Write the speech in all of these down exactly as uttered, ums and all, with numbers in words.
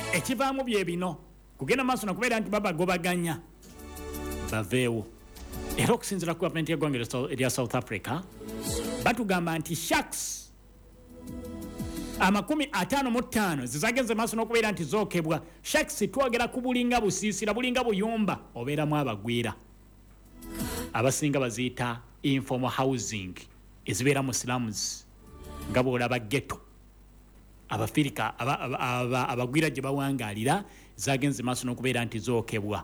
ekivaamu bye bino kugenda maaso nakubeera nti babagobaganya baveewo. Era okusinziira ku gavumenti y'eggwanga erya South Africa batugamba nti sharks amakumi ataano mu ttaano zizagenze maaso n'okubeera nti zookebwa. Sharks twogera ku bulinga busiisira bulinga buyumba obeeramu abagwira abasinga baziyita informal housing ezibeera mu slums nga bw'olaba ghetto. Abafirika abagwira gye bawangaalira zagenze maaso n'okubeera nti zookebwa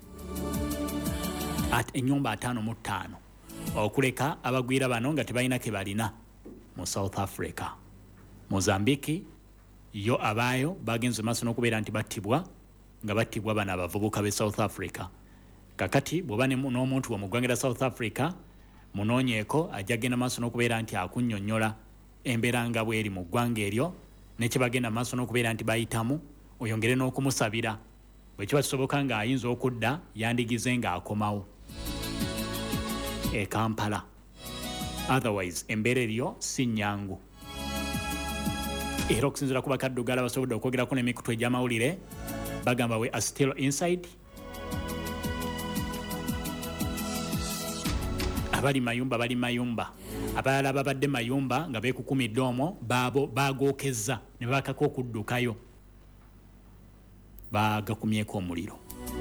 ennyumba ataano mu ttaano okuleka abagwira bano nga tebalina ke balina mu South Africa. Mozambique yo abaayo bagenze maaso n'okubeera nti battibwa nga battibwa bano abavubuka b'e South Africa. Kakati bw'oba n'omuntu wa mu ggwanga lya South Africa munoonyeeko ajja genda maaso n'okubeera nti akunnyonnyola embeera nga bw'eri mu ggwanga eryo nekye bagenda maaso n'okubeera nti bayitamu, oyongere n'okumusabira bwe kiba kisoboka ng'ayinza okudda yandigize ng'akomawo e Kampala. Otherwise embeera eryo si nnyangu. Era okusinziira ku bakaddugala basobodde okwogerako n'emikutu egy'amawulire bagamba we are still inside. Abali mayumba bali mayumba, abalala babadde mayumba nga beekukumidde omwo baabo baagookezza ne bakako okuddukayo baagakumyeko omuliro.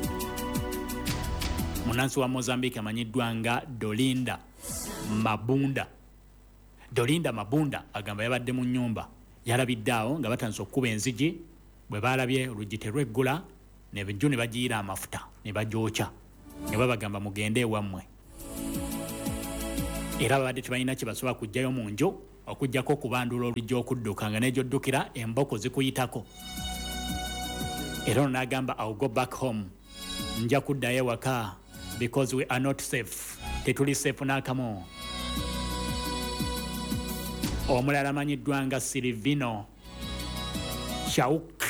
Munansi wa Mozambique amanyiddwa nga Dolinda Mabunda. Dolinda Mabunda agamba yabadde mu nnyumba yalabidde awo nga batandise okukuba enzigi, bwe baalabye oluggi terweggula ne bejjo ne bagiira amafuta ne bagyokya ne babagamba mugende ewammwe. Era babadde tebalina kye basobola kujjayo mu nju okujjako okubandula oluggi okudduka nga n'egyoddukira emboko zikuyitako. Era ono n'agamba I'll go back home, nja kuddayo ewaka because we are not safe, tetuli safe n'akamu. Omulala amanyiddwa nga Silvino Chauk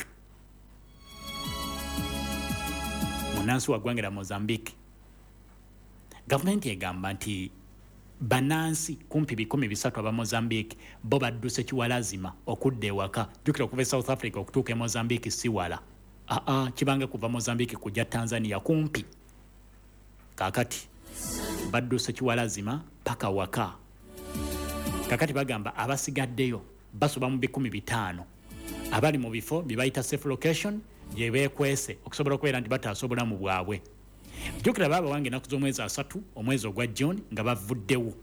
munansi wa ggwanga lya Mozambique. Gavumenti egamba nti banansi kumpi bikumi bisatu aba Mozambique bo badduse kiwalazima okudda ewaka. Jjukira okuva e South Africa okutuuka e Mozambique si wala. Aa kibanga kuva Mozambique kujja Tanzania kumpi. Kakati badduse kiwalazima paka waka. Kakati bagamba abasigaddeyo basoba mu bikumi bitaano abali mu bifo bye bayita safe location gye beekwese okusobola okubeera nti bataasobola mu bwabwe. Jjukira baba wange ennaku z'omwezi asatu omwezi ogwa June nga bavuddewo.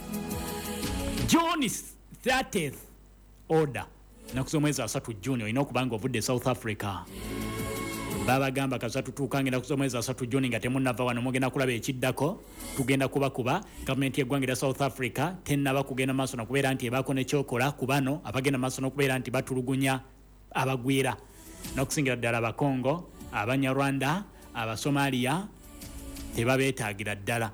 June thirtieth order ennaku z'omwezi asatu June olina okuba nga ovudde South Africa. Babagamba kasatu tuukange ennaku z'omwezi asatu June nga temunnava wano mugenda kulaba ekiddako tugenda kubakuba. Gavumenti y'eggwanga lya South Africa tennaba kugenda maaso n'okubeera nti ebaako n'ekyokola ku bano abagenda maaso n'okubeera nti batulugunya abagwira n'okusingira ddala Abakongo, Abanyarwanda, Abasomalia tebabeetaagira ddala.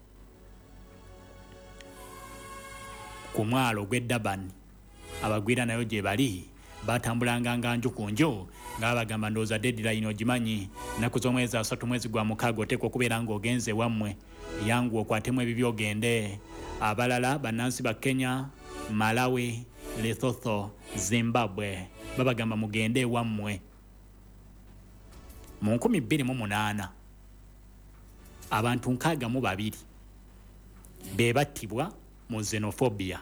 Ku mwalo gw'e Durban abagwira nayo gye bali batambulanga nga nju ku nju nga bagamba ndowooza deadline ogimanyi ennaku z'omwezi asatu mwezi gwa mukaaga oteekwa okubeera ng'ogenze wammwe yangu okwatemu ebibi ogende. Abalala bannansi ba Kenya, Malawi, Lesotho, Zimbabwe babagamba mugende ewammwe. Mu nkumi bbiri mu munaana abantu nkaaga mu babiri be battibwa mu xenophobia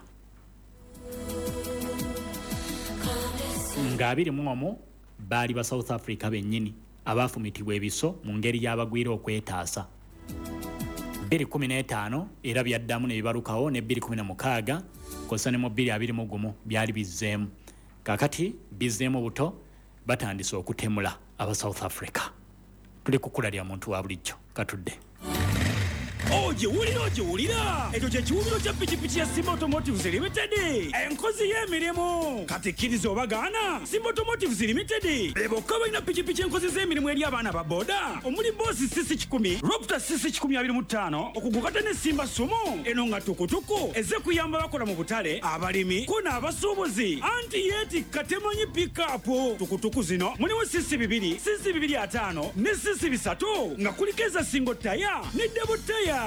nga abiri mu omu baali ba South Africa bennyini abaafumitibwa ebiso mu ngeri y'abagwira okwetaasa. bbiri kumi n'etaano era byaddamu ne bibalukawo ne bbiri kumi na mukaaga kosa ne mu bbiri abiri mu gumu byali bizzeemu. Kakati bizzeemu buto batandise okutemula aba South Africa. Tuli kukula lya muntu wa bulijjo katudde. Oje wulira oje wulira ekyo kye kiwumiro kya pikipiki ya Simba Automotives Limited enkozi y'emirimu kati kkiriza obagaana. Simba Automotives Limited bebokka balina pikipiki enkozi z'emirimu eri abaana ba boda omuli boosi sisi kikumi, Raptor sisi kikumi abiri mu ttaano okugukata ne Simba Sumo eno nga tukutuku ezze kuyamba bakola mu butale abalimi ko n'abasuubuzi anti yeetikka temanyi pikapu. Tukutuku zino mulimu sisi bibiri, sisi bibiri ataano ne sisi bisatu nga kuliko eza single taya ne double taya.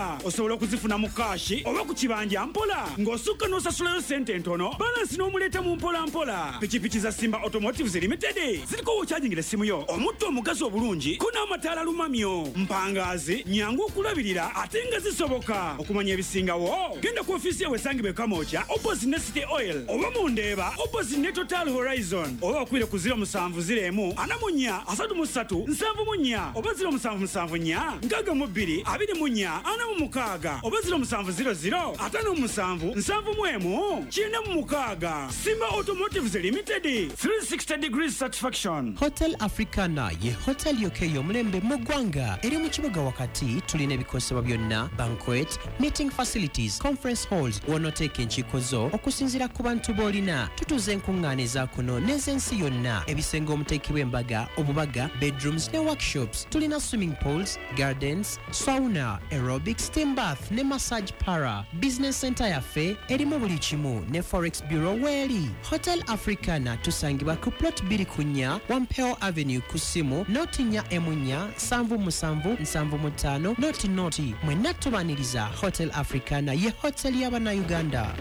mpola osobola okuzifuna mu kaashi oba ku kibanja mpola ng'osukka n'osasulayo ssente ntono balansi n'omuleeta mu mpola mpola. Pikipiki za Simba Automotives Limited ziriko wokyajingira essimu yo omutto omugazi obulungi ko n'amataala lumamyo mpangaazi nyangu okulabirira ate nga zisoboka. Okumanya ebisingawo genda ku ofiisi yawe esangibwa e Kamooja opposite ne City Oil oba mu Ndeeba opposite ne Total Horizon oba okwire ku ziro musanvu ziro emu ana mu nnya asatu mu ssatu nsanvu mu nnya oba ziro musanvu musanvu nnya nkaaga mu bbiri abiri mu nnya ana mu mukaaga oba ziro musanvu ziro ziro ataano mu musanvu nsanvu mu emu kyenda mu mukaaga. Simba Automotives Limited three sixty degrees satisfaction. Hotel Africana ye hotel yoke y'omulembe mu ggwanga eri mu kibuga wakati. Tulina ebikosebwa byonna banquet, meeting facilities, conference halls w'onooteeka enkiiko zo okusinziira ku bantu b'olina. Tutuuza enkuŋŋaaniza kuno n'ez'ensi yonna ebisenge omuteekebwa embaga obubaga bedrooms ne workshops. Tulina swimming pools, gardens, sauna, aerobics, steam bath ne massage para. Business center yaffe erimu buli kimu ne forex bureau weeri. Hotel Africana tusangibwa ku plot bbiri ku nnya Wampeo Avenue ku ssimu noti nnya emu nnya nsanvu musanvu nsanvu mu ttaano noti noti. Mwenna tubaaniriza Hotel Africana ye hotel y'Abannayuganda.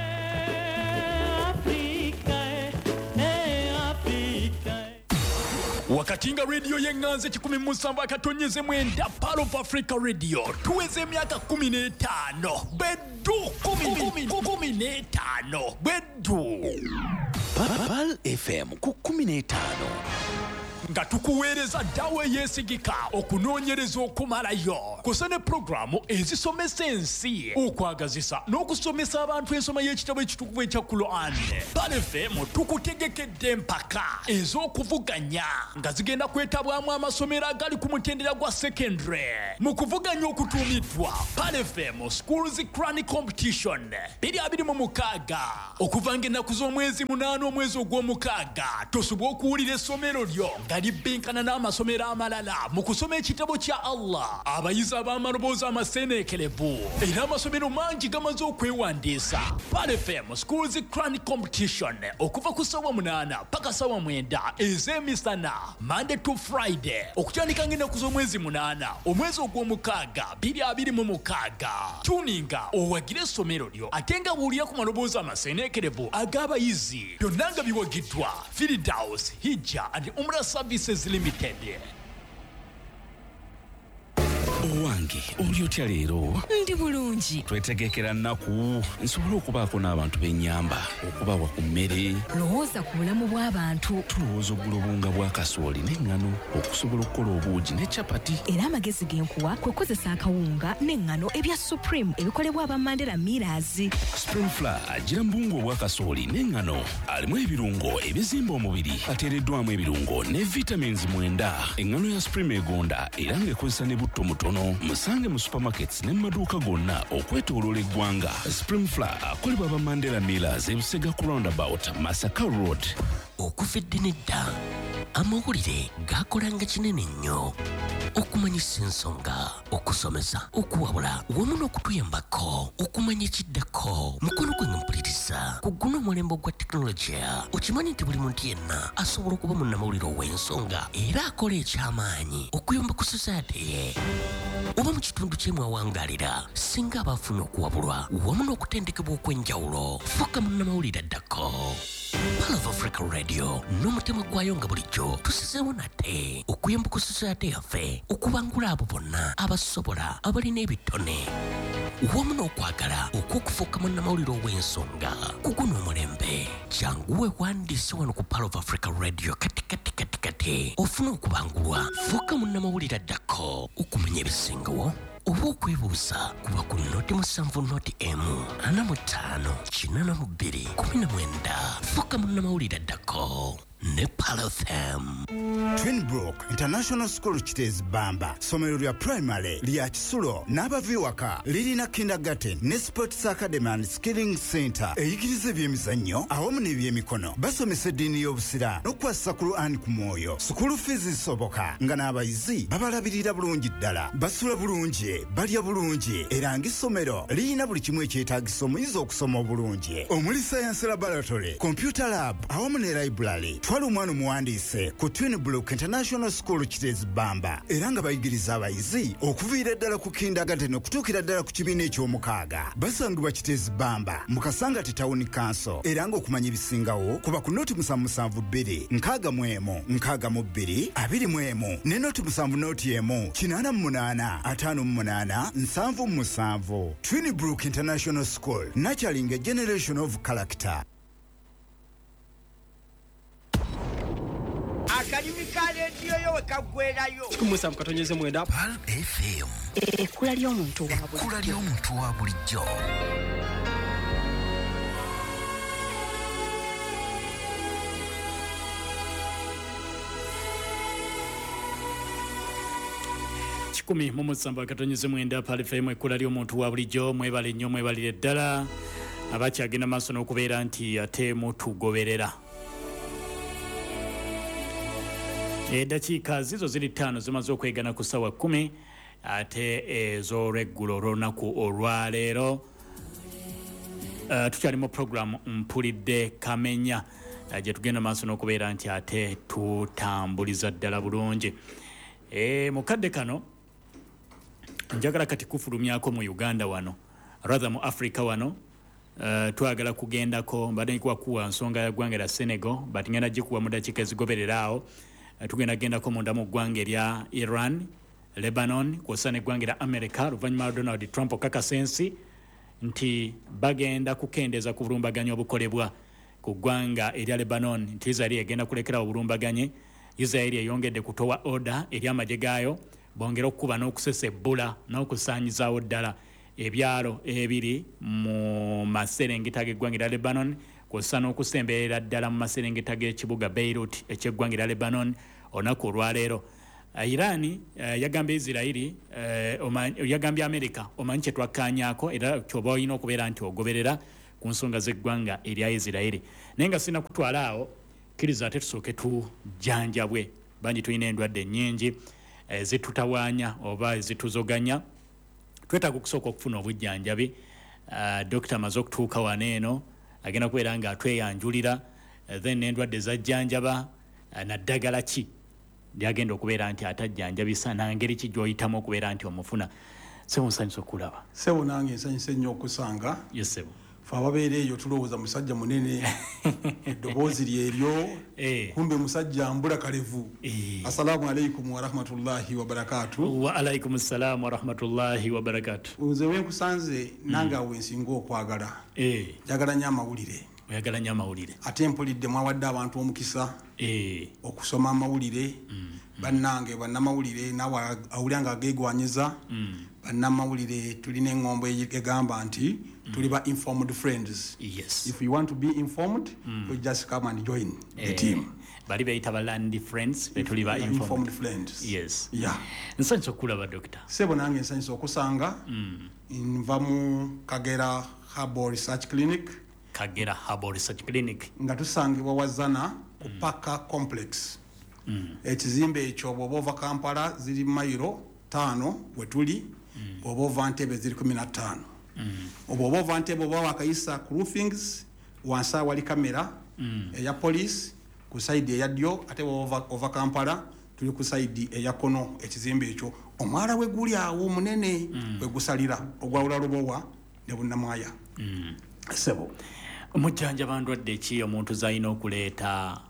Wakatinga radio yenganze kikumi musanvu akatonyeze mwenda Pearl of Africa Radio tuweze emyaka kumi n'etaano beddu kumi n'etaano beddu Pearl F M ku kumi n'etaano nga tukuweereza ddawe yeesigika okunoonyereza okumalayo kusa ne pulogulaamu ezisomesa ensi okwagazisa n'okusomesa abantu ensoma y'ekitabo ekitukuvu ekya Quran. Pearl F M tukutegekedde empaka ez'okuvuganya nga zigenda kwetabwamu amasomero agali ku mutendera gwa secondary mu kuvuganya okutuumiddwa Pearl F M Schools Quran Competition bbiri abiri mu mukaaga okuva ng'ennaku z'omwezi munaana omwezi ogw'omukaaga tosobwa okuwulira essomero lyo nga libinkana n'amasomero amalala mu kusoma ekitabo kya Allah. Abayizi ab'amaloboozi amaseeneekerevu era amasomero mangi gamaze okwewandiisa. Pearl F M Schools Quran Competition okuva ku ssaawa munaana paka ssaawa mwenda ez'emisana Monday to Friday okutandika ng'ennaku z'omwezi munaana omwezi ogw'omukaaga bbiri abiri mu mukaaga. Tuninga owagire essomero lyo ate nga buulira ku maloboozi amaseeneekerevu ag'abayizi byonna nga biwagiddwa Firdaus Hijja and Umrah Services Limited. Owange oli otya leero? Ndi bulungi. Twetegekera nnaku nsobola okubaako n'abantu b'ennyamba okubawa ku mmere. Lowooza ku bulamu bw'abantu. Tulowooza oggula obunga bwa kasooli n'eŋŋano okusobola okukola obuugi ne capati. Era amagezi g'enkuwa kwe kukozesa akawunga n'eŋŋano ebya Supreme ebikolebwa aba Mandela Millers. Spring Flour agira mu buwunga obwa kasooli n'eŋŋano alimu ebirungo ebizimba omubiri ateereddwamu ebirungo ne vitamins mwenda. Eŋŋano ya Supreme egonda era ng'ekozesa ne butto mutono. Musange mu supermarkets ne maduuka gonna okwetooloola eggwanga. Spring Flour akolebwa aba Mandela Millers e Busega ku roundabout Masaka Road. Okuvidde nedda amawulire gakolanga kinene nnyo okumanyisa ensonga okusomesa okuwabula wamu n'okutuyambako okumanya ekiddako mukono gwe mpuliriza ku guno omulembe gwa tekinologiya. Okimanyi nti buli muntu yenna asobola okuba munnamawulire ow'ensonga era akola eky'amaanyi okuyamba ku society ye oba mu kitundu ky'emu awangaalira singa abafuna okuwabulwa wamu n'okutendekebwa okw'enjawulo. Fuuka munnamawulire addako. Pearl of Africa Radio n'omutima gwayo nga bulijjo tusizeewo nate okuyamba ku society yaffe okubangula abo bonna abasobola abalina ebitone wamu n'okwagala okw'okufuuka munnamawulire ow'ensonga ku guno omulembe. Jangu weewandiise wano ku Pearl of Africa Radio kati kati kati kati ofuna okubangulwa. Fuuka munnamawulire addako okumanya ebisingawo oba okwebuuza kuba ku noti musanvu noti emu ana mu ttaano kinaana mu bbiri kumi na mwenda. Fuuka munnamawulire addako ne Pearl F M. Twinbrook International School Kitezi Bamba somero lya primary lya Kisulo n'abaviwaka lirina kindergarten ne sports academy and skilling center eyigiriza ebyemizannyo awamu n'ebyemikono. Basomesa eddiini y'obusiraamu n'okwassa Quran ku mwoyo. School fees zisoboka nga n'abayizi babalabirira bulungi ddala. Basula bulungi, balya bulungi era ng'essomero lirina buli kimu ekyetaagisa omuyizi okusoma obulungi omuli science laboratory, computer lab awamu ne library. Twala omwana muwandiise ku Twin Brook International School Kitezi Bamba era nga bayigiriza abayizi okuviira ddala ku kindergarten okutuukira ddala ku kibiina eky'omukaaga. Basangibwa Kitezi Bamba mu Kasangati Town Council era nga okumanya ebisingawo kuba ku noti musanvu musanvu bbiri nkaaga mu emu nkaaga mu bbiri abiri mu emu ne noti musanvu noti emu kinaana mu munaana ataano mu munaana nsanvu mu musanvu. Twin Brook International School, nurturing a generation of character. Akadimi kale ndiyo yo wekagwerayo. Kumusa mkatonyeze mwenda. Pal F M. Ekkula ly'omuntu wa bulijjo. Ekkula ly'omuntu wa bulijjo. kumi mu musanvu akatonyeze mwenda Pal F M ekkula ly'omuntu wa bulijjo. Mwebale nnyo mwebalire ddala abakyagenda maaso n'okubeera nti ate mutugoberera. Eddakiika zizo ziri ttaano zimaze okwegana ku ssaawa kkumi ate ez'olweggulo olunaku olwaleero. Uh, tukyali mu programu mpulidde kamenya uh, gye tugenda maaso n'okubeera nti ate tutambuliza ddala bulungi. E, mukadde kano njagala kati kufulumyako mu Uganda wano rather mu Africa wano. Uh, twagala kugendako mbadde nkuwa kuwa nsonga ya ggwanga lya Senegal but ngenda gikuwa mu dakiika ezigoberera awo. Uh, tugenda gendako munda mu ggwanga lya Iran, Lebanon kw'ossa n'eggwanga lya America oluvannyuma lwa Donald Trump okakasensi nti bagenda kukendeeza ku bulumbaganyi obukolebwa ku ggwanga erya Lebanon nti Israel egenda kulekerawo obulumbaganye. Israel eyongedde kutowa order eri amagye gaayo bongera okukuba n'okusesebbula n'okusaanyizaawo ddala ebyalo ebiri mu maserengeta g'eggwanga erya Lebanon kw'ossa n'okusemberera ddala mu maserengeta g'ekibuga Beirut eky'eggwanga erya Lebanon olunaku olwaleero. Uh, Irani uh, yagambye Israeli uh, yagambye America omanyi kye twakkaanyaako era kyoba olina okubeera nti ogoberera ku nsonga z'eggwanga erya Israeli. Naye nga sina kutwala awo kkiriza ate tusooke tujjanjabwe bangi tulina endwadde nnyingi eh, zitutawaanya oba ezituzoganya. Twetaaga okusooka okufuna obujjanjabi. Uh, Dokita amaze okutuuka wano eno agenda kubeera nga atweyanjulira uh, then n'endwadde zajjanjaba uh, naddagala ki lyagenda okubeera nti atajjanjabisa nangeri ki gy'oyitamu okubeera nti omufuna. Sebo nsanyusa okulaba. Sebo nange nsanyusa nnyo okusanga. Yes sebo. Fa ababeera eyo tulowooza musajja munene eddoboozi lyeryo eh. Kumbe musajja mbula kalevu eh. Assalamu alaikum wa rahmatullahi wa barakatuh. Wa alaikum assalam wa rahmatullahi wa barakatuh. Uze wenkusanze mm. Nange awe nsinga okwagala eh. Njagala nnyo amawulire. Oyagala nnyo amawulire. Ate mpulidde mwawadde abantu omukisa eh. okusoma amawulire mm. Bannange bannamawulire nawe awulira nga ageegwanyiza mm. Bannamawulire tulina eŋŋombo egamba nti mm. tuli ba informed friends. Yes. If you want to be informed mm. you just come and join eh. the team. Bali bayita ba land friends betuli ba informed. informed friends. Yes. Yeah. Nsanyusa okulaba Dokita. Sebo nange nsanyusa okusanga mm. nva mu Kagera Herbal Research Clinic. Kagera Herbal Research Clinic nga tusangibwa wazana ku mm. Paka Complex. Mm. Ekizimbe ekyo bw'oba ova Kampala ziri mayiro tano wetuli mm. bw'oba ova Ntebe ziri kumi na ttaano. Mm. Bw'oba ova Ntebe oba wakayisa ku roofings wansi wali kamera mm. eya police ku side eya ddyo ate bw'oba ova Kampala tuli ku side eya kono ekizimbe ekyo omwala we guli awo omunene mm. we gusalira ogwawula Lubowa ne Bunnamwaya. Mm. Sebo omujjanjaba ndwadde ki omuntu z'alina okuleeta?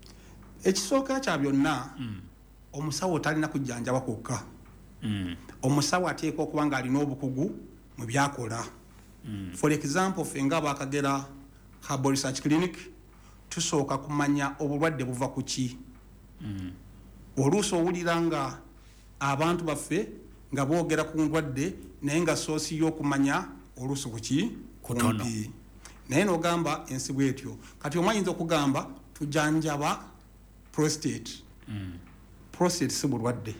Ekisooka kya byonna mm. omusawo talina kujjanjaba kwokka. Mm. Omusawo ateekwa okuba nga alina obukugu mu byakola. Mm. For example ffe nga Bakagera Herbal Research Clinic tusooka kumanya obulwadde buva ku ki. Mm. Oluusi owulira nga abantu baffe nga boogera ku ndwadde naye nga soosi y'okumanya oluusi ku ki kutono. Naye n'ogamba ensi bw'etyo kati omwayinza okugamba tujjanjaba prostate. Mm. Prostate si bulwadde.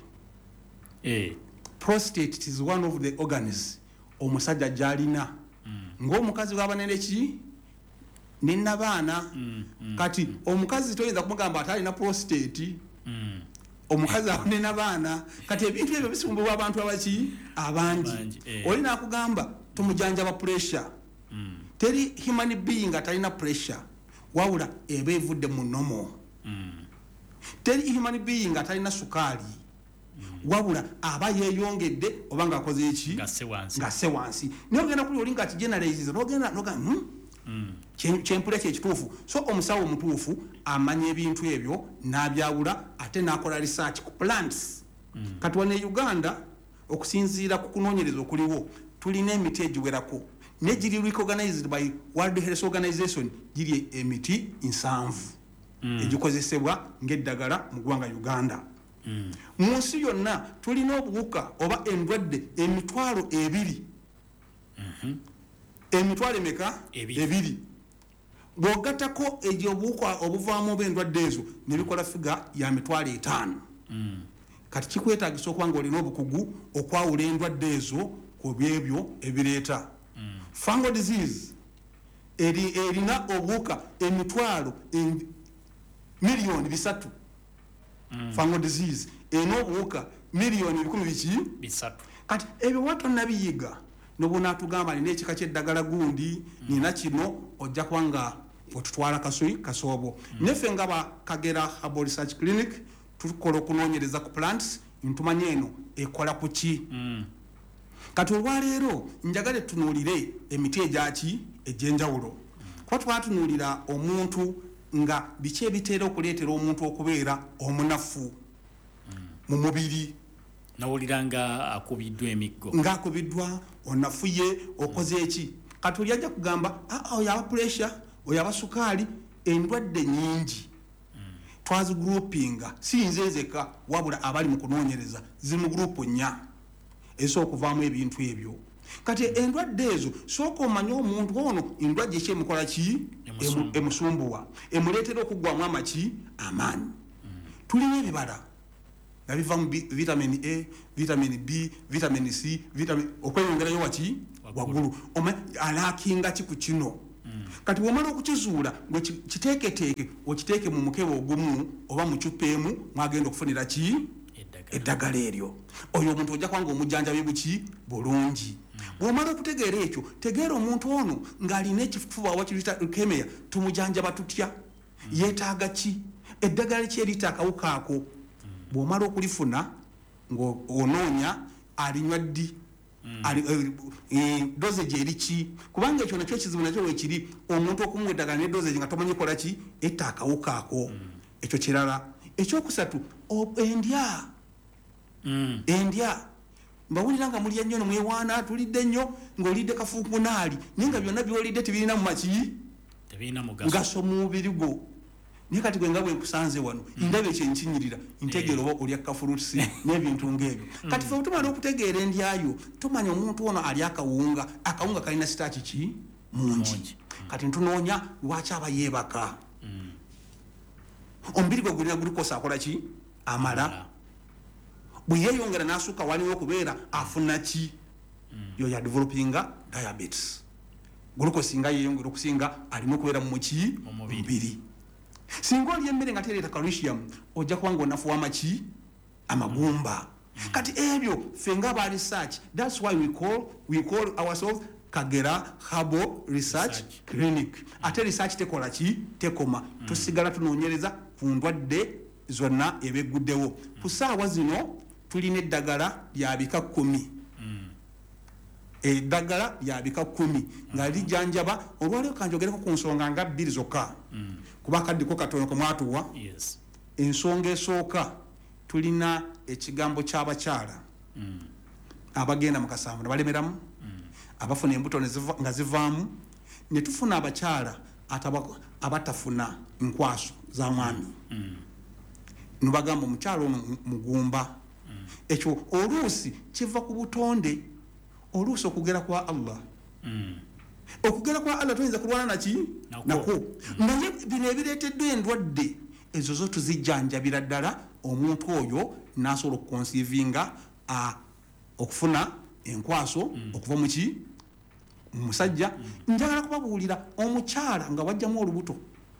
Eh. Prostate is one of the organs omusajja gy'alina. Mm. Ng'omukazi w'abanene ki nina baana. Mm. Mm. Kati omukazi toyinza kumugamba atalina prostate. Mm. Omukazi nina baana. Kati ebintu ebyo bisumbulwa abantu abaki abangi. Eh. Olina akugamba tumujjanjaba pressure. Mm. Teri human being atalina pressure wawula eba evudde mu nomo. Mm. teri human being atalina sukaali wabula aba yeeyongedde oba ng'akoze eki ng'asse wansi naye ogenda kuli oli ng'ati generalize n'ogenda noga kyempulira kyekituufu so omusawo omutuufu amanya ebintu ebyo n'abyawula ate n'akola research ku plants kati wane Uganda okusinziira ku kunoonyereza okuliwo tulina emiti egiwerako ne giri recognized by World Health Organization giri emiti nsanvu egikozesebwa ng'eddagala mu ggwanga Uganda. Mu nsi yonna tulina obuwuka oba endwadde emitwalo ebiri emitwalo emeka ebiri bw'ogattako egyo obuwuka obuvaamu oba endwadde ezo ne bikola figa ya mitwalo etaano kati kikwetaagisa okuba ng'olina obukugu okwawula endwadde ezo ku byebyo ebireeta fungal disease erina obuwuka emitwalo miliyoni bisatu fungal disease erina obuwuka miliyoni ebikumi biki bisatu kati ebyo watonna nobunaatugamba nina ekika ky'eddagala gundi nina kino ojja kuba nga otutwala kasoi kasoobo neffe nga ba Kagera Herbal Research Clinic tukola okunoonyereza ku plants ntumanya eno ekola ku ki kati olwaleero njagala tunuulire emiti egyaki egy'enjawulo kuba twatunuulira omuntu nga biki ebiteera okuleetera omuntu okubeera omunafu mu mubiri nawulira nga akubiddwa emiggo ng'akubiddwa onafuye okoze eki kati oli ajja kugamba oyo aba pressure oyo aba sukaali endwadde nyingi twazigroupinga si nze nzeka wabula abali mu kunoonyereza ziri mu gurupu nnya ezo okuvaamu ebintu ebyo kati endwadde ezo sooka omanye omuntu ono endwadde ekyemukola ki emusumbuwa emuleetera okuggwamu amaki amaanyi tulina ebibala nga biva mu vitamin A, vitamin B, vitamin C, vitamin okweyongerayo waki waggulu alaakinga ki ku kino kati bw'omala okukizuula ngwe kiteeketeeke okiteeke mu mukebe ogumu oba mu cupa emu mwagenda okufunira ki eddagala eryo oyo omuntu ojja kuba ng'omujjanjabi buki bulungi bw'omala okutegeera ekyo tegeera omuntu ono ng'alina ekifuba oba kirita leukemia tumujjanjaba tutya yeetaaga ki eddagala ki erita akawuka ako bw'omala okulifuna ng'onoonya alinywa ddi dosage eri ki kubanga ekyo nakyo ekizibu nakyo wekiri omuntu okumuwa eddagala ne dosage nga tomanyi kola ki etta akawuka ako ekyo kirala ekyokusatu endya endya mbawulira nga mulya nnyo nomwewaana tulidde nnyo ng'olidde kafunkunaali naye nga byonna byolidde tebirina mu maki mugaso mu mubiri gwo naye kati gwe nga bwenkusanze wano ndaba ekyenkinyirira ntegeera oba olya kafulutusi n'ebintu ng'ebyo kati fe tumala okutegeera endyayo tumanya omuntu ono ali akawunga akawunga kalina sitaaki ki mungi kati ntunoonya lwaki aba yeebaka omubiri gwe gulina gulukosa akola ki amala bwe yeeyongera n'asukka waliwo okubeera afuna ki yo ya developinga diabetes gulukosi nga yeeyongera okusinga alina okubeera mu muki mubiri singa olya emmere nga tereeta calcium ojja kuba ng'onafuwa amaki amagumba kati ebyo ffe nga aba research that's why we call, we call ourselves Kagera Herbal Research Clinic ate research tekola ki tekoma tusigala tunoonyereza ku ndwadde zonna ebegguddewo ku ssaawa zino tulina eddagala lya bika kkumi eddagala lya bika kkumi nga lijjanjaba olwaliwo kanjogereko ku nsonga nga bbiri zokka kuba kaddiko katono komwatuwa ensonga esooka tulina ekigambo ky'abakyala abagenda mu kasanvu ne balemeramu abafuna embuto nga zivaamu ne tufuna abakyala abatafuna nkwaso za mwami nibagamba omukyala ono mugumba ekyo oluusi kiva ku butonde oluusi okugera kwa Allah okugera kwa Allah tuyinza kulwana naki nako naye bino ebireeteddwa endwadde ezo zo tuzijjanjabira ddala omuntu oyo n'asobola okukonsiivinga okufuna enkwaso okuva mu ki musajja njagala kubabuulira omukyala nga wajjamu olubuto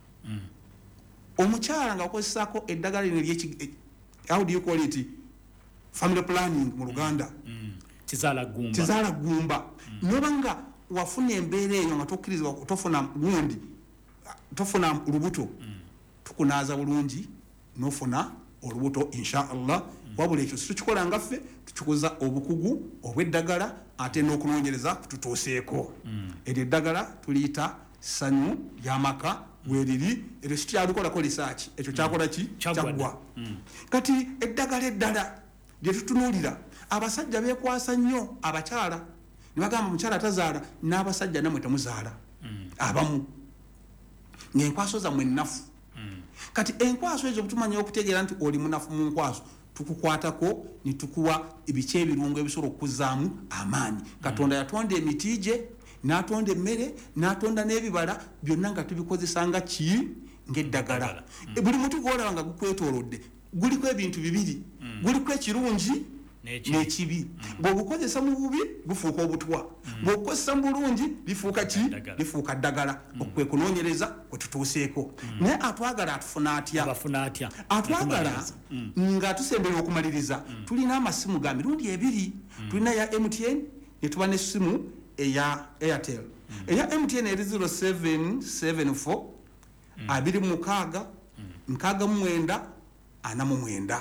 omukyala nga wakozesaako eddagala lino eryeki how do you call it family planning mu Luganda kizaala gumba kizaala gumba noba nga wafuna embeera eyo nga tokkirizibwa tofuna gundi tofuna lubuto tukunaaza bulungi nofuna olubuto inshallah wabula ekyo tukikola ngaffe tukikuza obukugu obweddagala ate n'okunoonyereza kututuuseeko eryo eddagala tuliyita sanyu lyamaka weriri eryo sikyalikolako research ekyo kyakola ki kyaggwa kati eddagala eddala lyetutunuulira abasajja beekwasa nnyo abakyala ne bagamba mukyala tazaala n'abasajja namwe temuzaala abamu ng'enkwaso zammwe nnafu kati enkwaso ezo butumanya okutegeera nti oli munafu mu nkwaso tukukwatako nitukuwa ebiki ebirungo ebisobola okuzaamu amaanyi katonda yatonda emiti gye n'atonda emmere n'atonda n'ebibala byonna nga tubikozesa nga ki ng'eddagala buli muti gwolaba nga gukwetoolodde guliko ebintu bibiri guliko ekirungi n'ekibi bw'obukozesa mu bubi bufuuka obutwa bw'obukozesa mu bulungi bifuuka ki bifuuka ddagala okwe kunoonyereza kwe tutuuseeko naye atwagala atufuna atya atwagala nga tusembera okumaliriza tulina amasimu ga mirundi ebiri tulina ya M T N ne tuba n'essimu eya Airtel eya M T N eri zero seven seven four abiri mukaaga nkaaga mu mwenda ana mu mwenda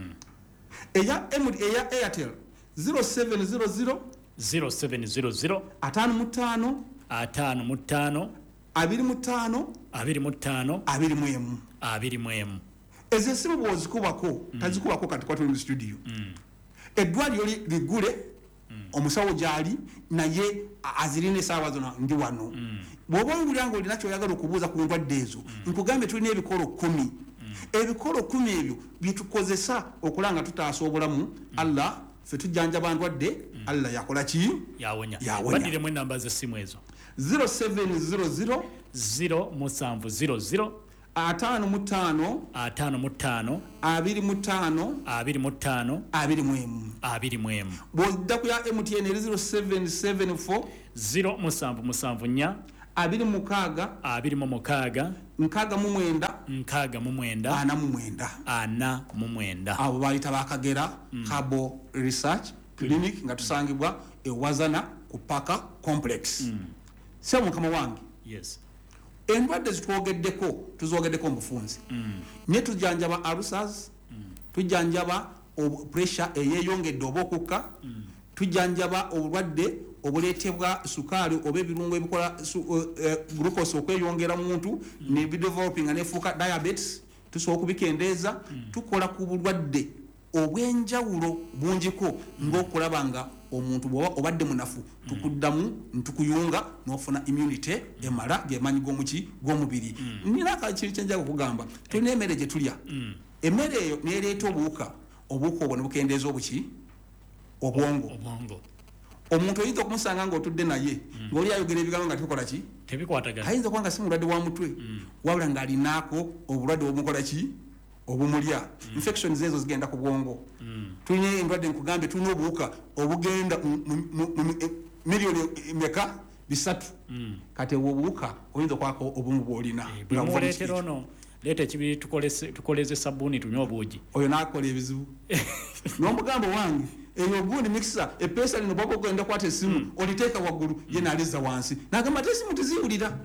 eya eya Airtel zero seven zero zero zero seven zero zero atano mutano atano mutano abiri mutano abiri mutano abiri mwemu abiri mwemu ezo esimu bwozikubako tazikubako kati kwatuli mu studio eddwaliro ligule omusawo gyali naye azirina esaawa zona ndi wano bw'oba owulira nga olina kyoyagala okubuuza ku ndwadde ezo nkugambe tulina ebikolo kumi ebikolo kumi ebyo byetukozesa okulanga tutaasa obulamu Allah ffe tujjanjaba ndwadde Allah yakola ki yawonya yawonya badiremu enamba z'essimu ezo zero seven zero zero zero musanvu zero zero atano mutano atano mutano abiri mutano abiri mutano abiri mwemu abiri mwemu bw'odda ku ya M T N eri zero seven seven four zero musanvu musanvu nnya abiri mukaaga abiri mu mukaaga nkaaga mu mwenda nkaaga mu mwenda ana mu mwenda ana mu mwenda abo bayita bakagera Habo Research Clinic nga tusangibwa e Wazana ku Paka Complex sio mukama wange yes endwadde zitwogeddeko tuzogeddeko mu bufunzi ne tujanjaba ulcers tujanjaba pressure eyeyongedde oba okukka tujanjaba obulwadde obuleetebwa sukaali oba ebirungo ebikola glucose okweyongera mu muntu ne bideveloping nefuuka diabetes tusobola okubikendeeza tukola ku bulwadde obw'enjawulo bungiko ng'okulaba nga omuntu bw'oba obadde munafu tukuddamu ntukuyunga n'ofuna immunity emala gemaanyi g'omuki g'omubiri nina akakiri kyenjaga okugamba tulina emmere gye tulya emmere eyo neereeta obuwuka obuwuka obwo ne bukendeeza obuki obwongo omuntu oyinza okumusanga ng'otudde naye ng'oli ayogera ebigambo nga tebikola ki tebikwatagana ayinza okuba nga si mulwadde wa mutwe wabula ng'alinaako obulwadde obumukola ki obumulya infections ezo zigenda ku bwongo tulina endwadde nkugambe tulina obuwuka obugenda miliyoni meka bisatu kati obuwuka oyinza okwako obumu bw'olina bwemuleetera ono leeta ekibiri tukoleze sabbuuni tunywe obuugi oyo n'akola ebizibu n'omugambo wange eyo gundi mixer epesa lino bwako ogenda kwata essimu oliteeka waggulu ye n'aliza wansi n'agamba ate essimu teziwulira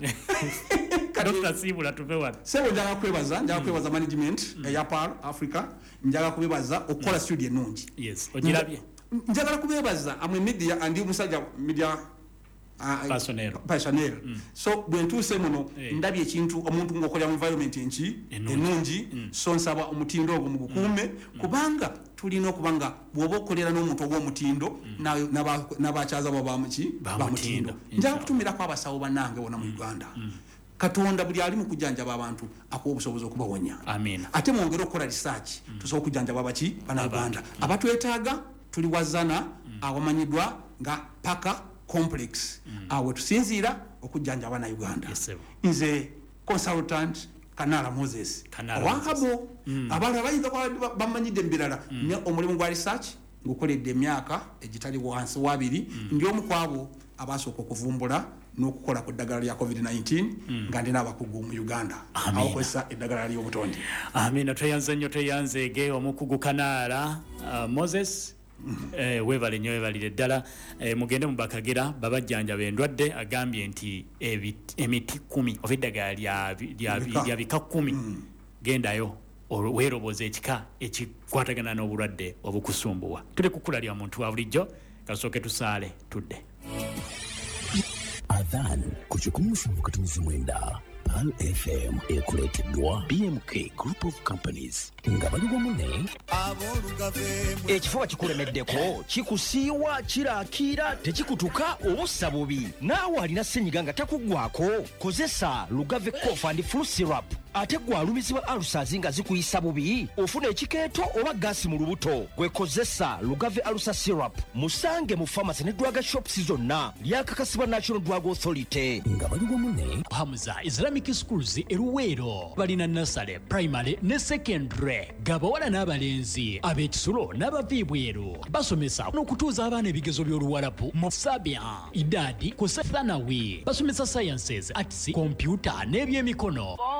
Doctor Sibula tuve wano sebo njaga kwebaza njaga kwebaza management eya Par Africa njaga kubebaza okukola studio ennungi yes ogirabye njagala kubebaza amwe media andi musajja media personnel personnel so bwentuuse muno ndabye ekintu omuntu ng'okolera mu environment enki ennungi so nsaba omutindo ogwo mugukuume kubanga tulina okuba nga bw'oba okolera n'omuntu ogw'omutindo n'abakyaza bo bamuki bamutindo njaga kutumirako abasawo bannange wonna mu Uganda Katonda buli ali mu kujanjaba abantu akuwa obusobozi okubawonya ate mwongere okukola research tusobola okujanjaba abaki bannayuganda abatwetaaga tuli Wazana awamanyiddwa nga Paka Complex awe tusinziira okujjanjaba bannayuganda nze consultant Kanala Moses owakabo abantu abayinza bamanyidde mu birala ne omulimu gwa research ngukoledde emyaka egitali wansi wabiri ndi omu kwabo abasooka okuvumbula n'okukola ku ddagala lya covid nineteen nga ndina abakugu mu Uganda abakozesa eddagala ly'obutonde amina tweyanze nnyo tweyanzeege omukugu Kanala Moses eh webale nnyo webalire ddala mugende mu Bakagera babajjanjaba endwadde agambye nti emiti kumi oba eddagala lya bika kumi gendayo weeroboza ekika ekikwatagana n'obulwadde obukusumbuwa. Tuli kukula lya muntu wa bulijjo, kasooke tusaale tudde. Adhan ku kikumi musanvu katumizi mwenda Pal F M ekuleeteddwa B M K Group of Companies nga bali wamu ne ekifuba kikulemeddeko kikusiiwa kiraakira tekikutuka obussa bubi naawe alina ssenyiga nga takuggwako kozesa Lugave Cough and Flu Syrup ate gwalumizibwa ulcers nga zikuyisa bubi ofuna ekikeeto oba gaasi mu lubuto gwekozesa Lugave Ulcer Syrup musange mu pharmacy ne drug shops zonna lyakakasibwa National Drug Authority nga bali wamu ne Hamza Islamic Schools eruweero balina nursery primary ne secondary gabawala n'abalenzi ab'ekisulo n'abaviibweru basomesa n'okutuuza abaana ebigezo by'oluwalabu mu sabia idadi ku thanawi basomesa sciences arts computer n'ebyemikono